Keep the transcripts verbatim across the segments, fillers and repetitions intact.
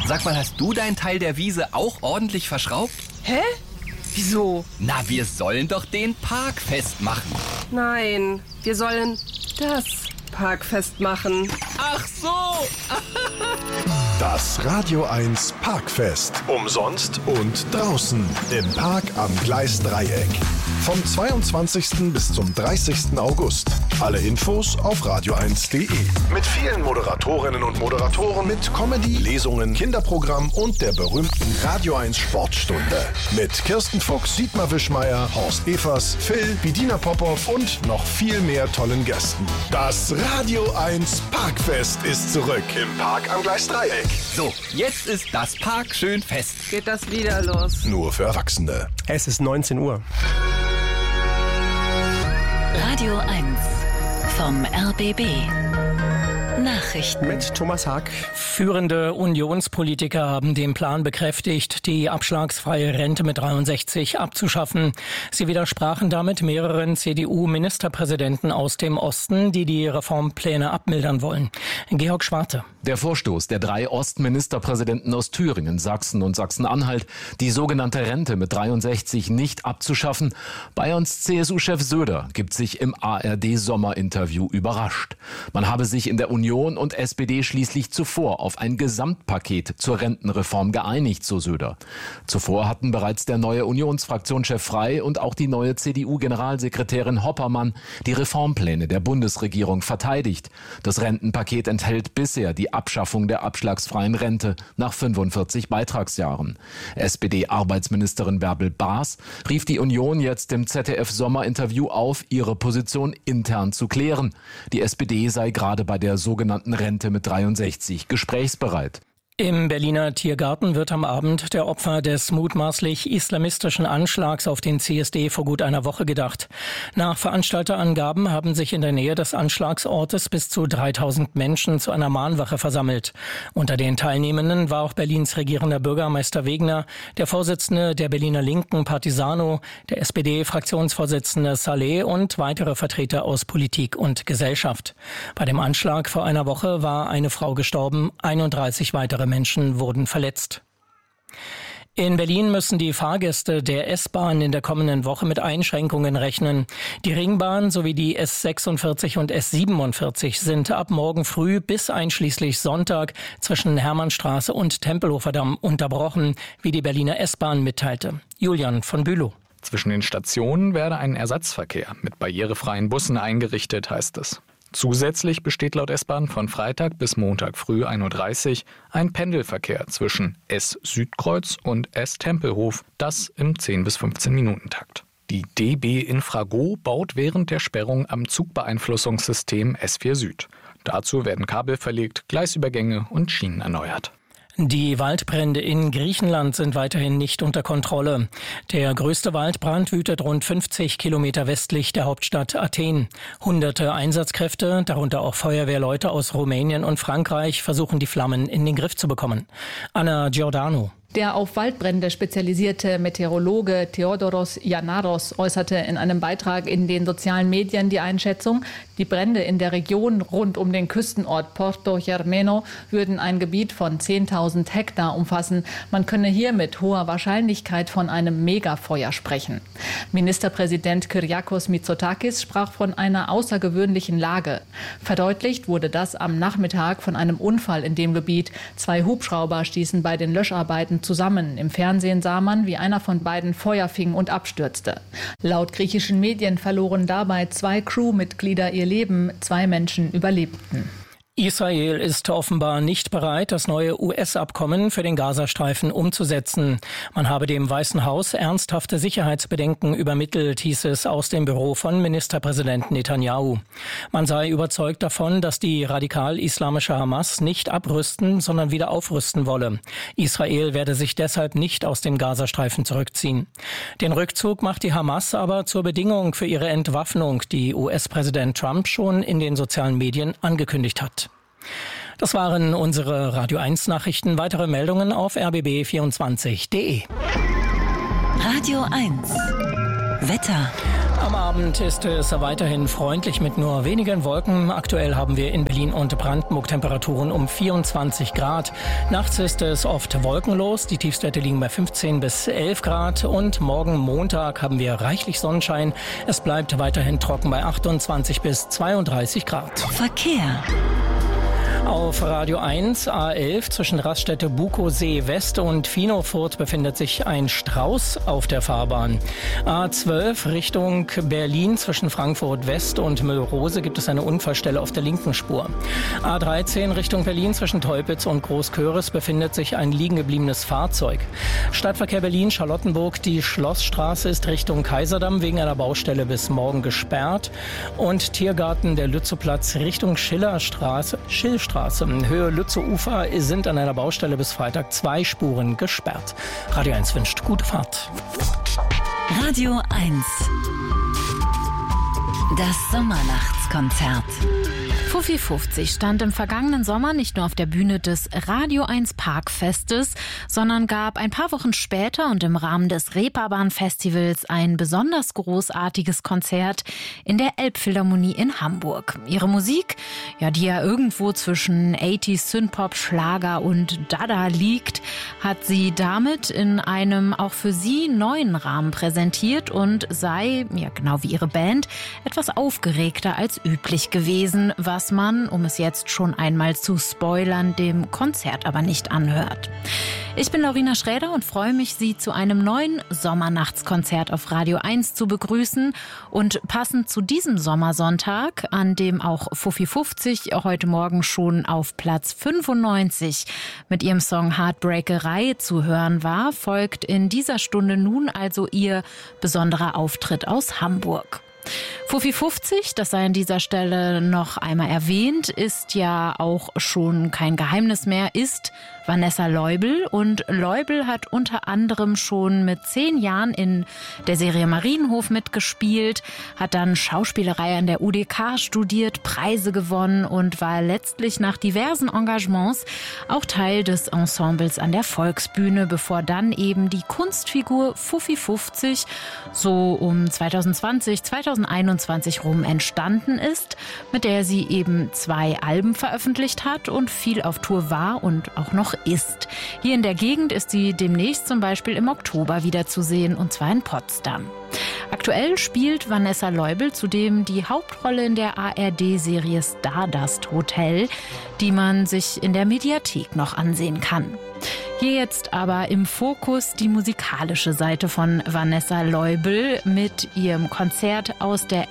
Sag mal, hast du deinen Teil der Wiese auch ordentlich verschraubt? Hä? Wieso? Na, wir sollen doch den Park festmachen. Nein, wir sollen das Park festmachen. Ach so! Das Radio eins Parkfest. Umsonst und draußen im Park am Gleisdreieck. Vom zweiundzwanzigsten bis zum dreißigsten August. Alle Infos auf radio eins punkt de. Mit vielen Moderatorinnen und Moderatoren, mit Comedy, Lesungen, Kinderprogramm und der berühmten Radio eins Sportstunde. Mit Kirsten Fuchs, Dietmar Wischmeier, Horst Evers, Phil, Bedina Popov und noch viel mehr tollen Gästen. Das Radio eins Parkfest ist zurück im Park am Gleisdreieck. So, jetzt ist das Park schön fest. Geht das wieder los? Nur für Erwachsene. Es ist neunzehn Uhr. Radio eins vom R B B. Nachrichten mit Thomas Haag. Führende Unionspolitiker haben den Plan bekräftigt, die abschlagsfreie Rente mit dreiundsechzig abzuschaffen. Sie widersprachen damit mehreren C D U-Ministerpräsidenten aus dem Osten, die die Reformpläne abmildern wollen. Georg Schwarte. Der Vorstoß der drei Ostministerpräsidenten aus Thüringen, Sachsen und Sachsen-Anhalt, die sogenannte Rente mit dreiundsechzig nicht abzuschaffen. Bayerns C S U-Chef Söder gibt sich im A R D-Sommerinterview überrascht. Man habe sich in der Union und S P D schließlich zuvor auf ein Gesamtpaket zur Rentenreform geeinigt, so Söder. Zuvor hatten bereits der neue Unionsfraktionschef Frey und auch die neue C D U-Generalsekretärin Hoppermann die Reformpläne der Bundesregierung verteidigt. Das Rentenpaket enthält bisher die Abschaffung der abschlagsfreien Rente nach fünfundvierzig Beitragsjahren. S P D-Arbeitsministerin Bärbel Baas rief die Union jetzt im Z D F-Sommerinterview auf, ihre Position intern zu klären. Die S P D sei gerade bei der sogenannten Rente mit dreiundsechzig gesprächsbereit. Im Berliner Tiergarten wird am Abend der Opfer des mutmaßlich islamistischen Anschlags auf den C S D vor gut einer Woche gedacht. Nach Veranstalterangaben haben sich in der Nähe des Anschlagsortes bis zu dreitausend Menschen zu einer Mahnwache versammelt. Unter den Teilnehmenden war auch Berlins regierender Bürgermeister Wegner, der Vorsitzende der Berliner Linken Partisano, der S P D-Fraktionsvorsitzende Saleh und weitere Vertreter aus Politik und Gesellschaft. Bei dem Anschlag vor einer Woche war eine Frau gestorben, einunddreißig weitere Menschen wurden verletzt. In Berlin müssen die Fahrgäste der S-Bahn in der kommenden Woche mit Einschränkungen rechnen. Die Ringbahn sowie die S sechsundvierzig und S siebenundvierzig sind ab morgen früh bis einschließlich Sonntag zwischen Hermannstraße und Tempelhofer Damm unterbrochen, wie die Berliner S-Bahn mitteilte. Julian von Bülow. Zwischen den Stationen werde ein Ersatzverkehr mit barrierefreien Bussen eingerichtet, heißt es. Zusätzlich besteht laut S-Bahn von Freitag bis Montag früh ein Uhr dreißig ein Pendelverkehr zwischen S-Südkreuz und S-Tempelhof, das im zehn bis fünfzehn Minuten Takt. Die D B Infrago baut während der Sperrung am Zugbeeinflussungssystem S vier Süd. Dazu werden Kabel verlegt, Gleisübergänge und Schienen erneuert. Die Waldbrände in Griechenland sind weiterhin nicht unter Kontrolle. Der größte Waldbrand wütet rund fünfzig Kilometer westlich der Hauptstadt Athen. Hunderte Einsatzkräfte, darunter auch Feuerwehrleute aus Rumänien und Frankreich, versuchen die Flammen in den Griff zu bekommen. Anna Giordano. Der auf Waldbrände spezialisierte Meteorologe Theodoros Yanaros äußerte in einem Beitrag in den sozialen Medien die Einschätzung, die Brände in der Region rund um den Küstenort Porto Germeno würden ein Gebiet von zehntausend Hektar umfassen. Man könne hier mit hoher Wahrscheinlichkeit von einem Megafeuer sprechen. Ministerpräsident Kyriakos Mitsotakis sprach von einer außergewöhnlichen Lage. Verdeutlicht wurde das am Nachmittag von einem Unfall in dem Gebiet. Zwei Hubschrauber stießen bei den Löscharbeiten zusammen. Im Fernsehen sah man, wie einer von beiden Feuer fing und abstürzte. Laut griechischen Medien verloren dabei zwei Crewmitglieder ihr Leben. Zwei Menschen überlebten. Israel ist offenbar nicht bereit, das neue U S-Abkommen für den Gazastreifen umzusetzen. Man habe dem Weißen Haus ernsthafte Sicherheitsbedenken übermittelt, hieß es aus dem Büro von Ministerpräsident Netanyahu. Man sei überzeugt davon, dass die radikal-islamische Hamas nicht abrüsten, sondern wieder aufrüsten wolle. Israel werde sich deshalb nicht aus dem Gazastreifen zurückziehen. Den Rückzug macht die Hamas aber zur Bedingung für ihre Entwaffnung, die U S-Präsident Trump schon in den sozialen Medien angekündigt hat. Das waren unsere Radio eins Nachrichten. Weitere Meldungen auf r b b vierundzwanzig punkt de. Radio eins Wetter. Am Abend ist es weiterhin freundlich mit nur wenigen Wolken. Aktuell haben wir in Berlin und Brandenburg Temperaturen um vierundzwanzig Grad. Nachts ist es oft wolkenlos. Die Tiefstwerte liegen bei fünfzehn bis elf Grad. Und morgen Montag haben wir reichlich Sonnenschein. Es bleibt weiterhin trocken bei achtundzwanzig bis zweiunddreißig Grad. Verkehr. Auf Radio eins A elf zwischen Raststätte Bukowsee West und Finofurt befindet sich ein Strauß auf der Fahrbahn. A zwölf Richtung Berlin zwischen Frankfurt West und Müllrose gibt es eine Unfallstelle auf der linken Spur. A dreizehn Richtung Berlin zwischen Teupitz und Großköris befindet sich ein liegen gebliebenes Fahrzeug. Stadtverkehr Berlin-Charlottenburg, die Schlossstraße ist Richtung Kaiserdamm wegen einer Baustelle bis morgen gesperrt. Und Tiergarten der Lützowplatz Richtung Schillerstraße, Schillstraße. Höhe Lützow-Ufer sind an einer Baustelle bis Freitag zwei Spuren gesperrt. Radio eins wünscht gute Fahrt. Radio eins. Das Sommernachtskonzert. Fuffi fünfzig stand im vergangenen Sommer nicht nur auf der Bühne des Radio eins Parkfestes, sondern gab ein paar Wochen später und im Rahmen des Reeperbahn-Festivals ein besonders großartiges Konzert in der Elbphilharmonie in Hamburg. Ihre Musik, ja, die ja irgendwo zwischen achtziger Synthpop, Schlager und Dada liegt, hat sie damit in einem auch für sie neuen Rahmen präsentiert und sei, ja genau wie ihre Band, etwas aufgeregter als üblich gewesen, was man, um es jetzt schon einmal zu spoilern, dem Konzert aber nicht anhört. Ich bin Laurina Schräder und freue mich, Sie zu einem neuen Sommernachtskonzert auf Radio eins zu begrüßen. Und passend zu diesem Sommersonntag, an dem auch Fuffi fünfzig heute Morgen schon auf Platz fünfundneunzig mit ihrem Song Heartbreakerei zu hören war, folgt in dieser Stunde nun also ihr besonderer Auftritt aus Hamburg. Fuffi fünfzig, das sei an dieser Stelle noch einmal erwähnt, ist ja auch schon kein Geheimnis mehr, ist Vanessa Leubel. Und Leubel hat unter anderem schon mit zehn Jahren in der Serie Marienhof mitgespielt, hat dann Schauspielerei an der U D K studiert, Preise gewonnen und war letztlich nach diversen Engagements auch Teil des Ensembles an der Volksbühne, bevor dann eben die Kunstfigur Fuffi fünfzig so um zweitausendzwanzig, zweitausendeinundzwanzig rum entstanden ist, mit der sie eben zwei Alben veröffentlicht hat und viel auf Tour war und auch noch ist. Hier in der Gegend ist sie demnächst zum Beispiel im Oktober wieder zu sehen, und zwar in Potsdam. Aktuell spielt Vanessa Leubel zudem die Hauptrolle in der A R D-Serie Stardust Hotel, die man sich in der Mediathek noch ansehen kann. Hier jetzt aber im Fokus die musikalische Seite von Vanessa Leubel mit ihrem Konzert aus der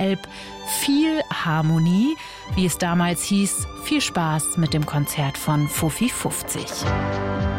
Elbphilharmonie, wie es damals hieß. Viel Spaß mit dem Konzert von Fuffi fünfzig.